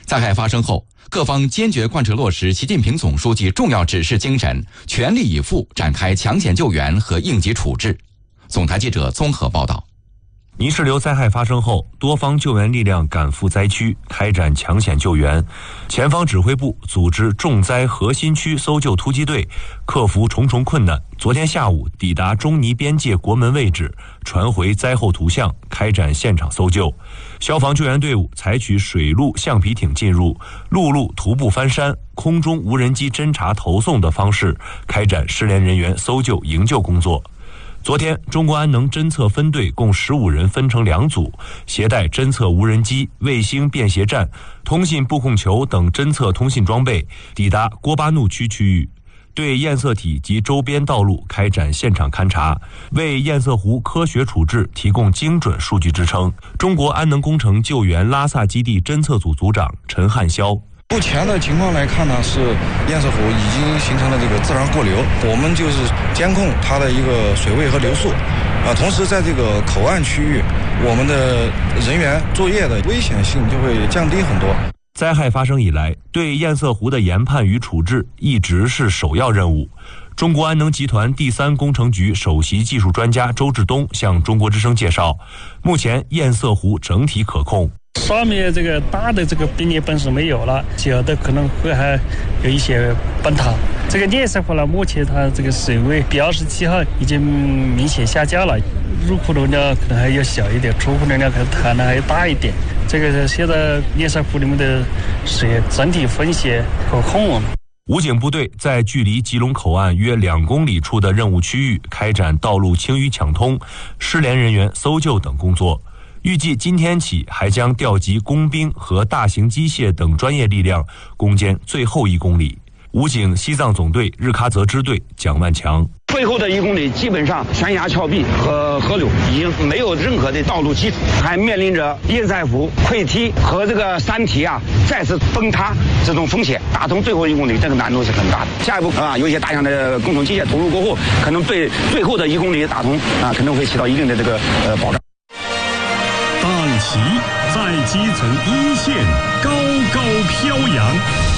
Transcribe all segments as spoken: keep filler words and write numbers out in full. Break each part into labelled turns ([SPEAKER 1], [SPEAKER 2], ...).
[SPEAKER 1] 灾害发生后，各方坚决贯彻落实习近平总书记重要指示精神，全力以赴展开抢险救援和应急处置。总台记者综合报道。
[SPEAKER 2] 泥石流灾害发生后，多方救援力量赶赴灾区，开展抢险救援。前方指挥部组织重灾核心区搜救突击队，克服重重困难，昨天下午抵达中尼边界国门位置，传回灾后图像，开展现场搜救。消防救援队伍采取水陆橡皮艇进入、陆路徒步翻山、空中无人机侦察投送的方式，开展失联人员搜救营救工作。昨天，中国安能侦测分队共十五人分成两组，携带侦测无人机、卫星便携站、通信布控球等侦测通信装备，抵达郭巴怒区区域，对堰塞体及周边道路开展现场勘查，为堰塞湖科学处置提供精准数据支撑。中国安能工程救援拉萨基地侦测组组长陈汉霄。
[SPEAKER 3] 目前的情况来看呢，是堰塞湖已经形成了这个自然过流，我们就是监控它的一个水位和流速，啊，同时在这个口岸区域，我们的人员作业的危险性就会降低很多。
[SPEAKER 2] 灾害发生以来，对堰塞湖的研判与处置一直是首要任务。中国安能集团第三工程局首席技术专家周志东向中国之声介绍，目前堰塞湖整体可控。
[SPEAKER 4] 上面这个大的这个冰裂本是没有了，小的可能会还有一些崩塌。这个堰塞湖呢，目前它这个水位比二十七号已经明显下降了，入库容量可能还要小一点，出库容量可能谈的还要大一点。这个现在堰塞湖里面的水整体风险可控。
[SPEAKER 2] 武警部队在距离吉隆口岸约两公里处的任务区域开展道路清淤抢通、失联人员搜救等工作。预计今天起还将调集工兵和大型机械等专业力量攻坚最后一公里。武警西藏总队日喀则支队蒋万强。
[SPEAKER 5] 最后的一公里，基本上悬崖峭壁和河流已经没有任何的道路基础，还面临着堰塞湖溃堤和这个山体啊再次崩塌这种风险。打通最后一公里，这个难度是很大的。下一步啊，有一些大量的工程机械投入过后，可能对最后的一公里打通啊，可能会起到一定的这个呃保障。
[SPEAKER 6] 大旗在基层一线高高飘扬。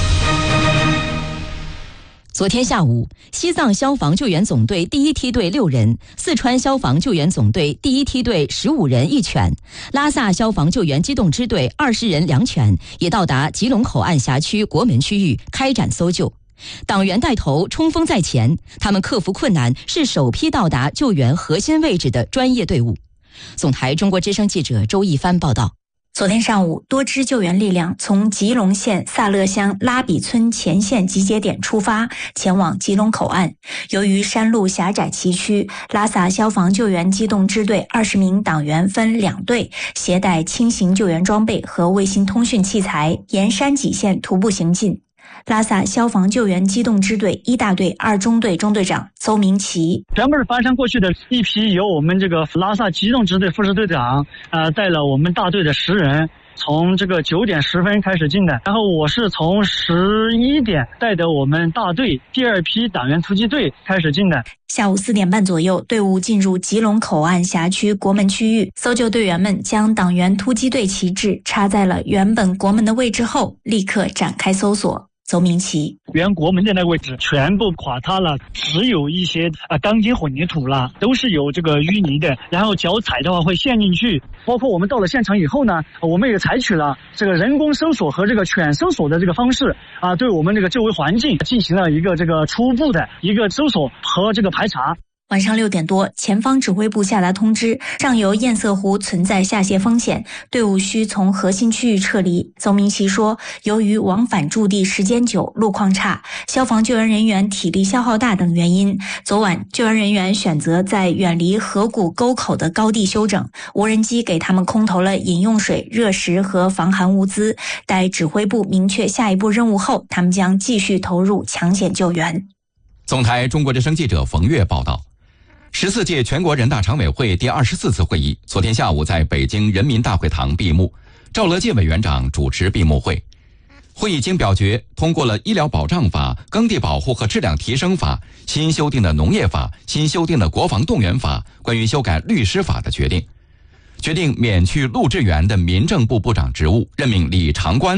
[SPEAKER 7] 昨天下午，西藏消防救援总队第一梯队六人，四川消防救援总队第一梯队十五人一犬，拉萨消防救援机动支队二十人两犬也到达吉隆口岸辖区国门区域开展搜救。党员带头，冲锋在前，他们克服困难，是首批到达救援核心位置的专业队伍。总台中国之声记者周一帆报道。
[SPEAKER 8] 昨天上午，多支救援力量从吉隆县萨勒乡拉比村前线集结点出发，前往吉隆口岸。由于山路狭窄崎岖，拉萨消防救援机动支队二十名党员分两队，携带轻型救援装备和卫星通讯器材，沿山脊线徒步行进。拉萨消防救援机动支队一大队二中队中队长邹明奇，
[SPEAKER 4] 全部是翻山过去的一批，由我们这个拉萨机动支队副支队长呃带了我们大队的十人，从这个九点十分开始进的，然后我是从十一点带着我们大队第二批党员突击队开始进的。
[SPEAKER 8] 下午四点半左右，队伍进入吉隆口岸辖区国门区域，搜救队员们将党员突击队旗帜插在了原本国门的位置后，立刻展开搜索。邹明奇，
[SPEAKER 4] 原国门的那个位置全部垮塌了，只有一些呃钢筋混凝土了，都是有这个淤泥的，然后脚踩的话会陷进去。包括我们到了现场以后呢，我们也采取了这个人工搜索和这个犬搜索的这个方式啊，对我们这个周围环境进行了一个这个初步的一个搜索和这个排查。
[SPEAKER 8] 晚上六点多，前方指挥部下达通知，上游堰塞湖存在下泄风险，队伍需从核心区域撤离。邹明奇说，由于往返驻地时间久，路况差，消防救援人员体力消耗大等原因，昨晚救援人员选择在远离河谷沟口的高地休整，无人机给他们空投了饮用水、热食和防寒物资。待指挥部明确下一步任务后，他们将继续投入抢险救援。
[SPEAKER 1] 总台中国之声记者冯月报道。十四届全国人大常委会第二十四次会议昨天下午在北京人民大会堂闭幕，赵乐际委员长主持闭幕会。会议经表决通过了《医疗保障法》、《耕地保护和质量提升法》、新修订的《农业法》、新修订的《国防动员法》关于修改律师法的决定，决定免去陆志源的民政部部长职务，任命李长官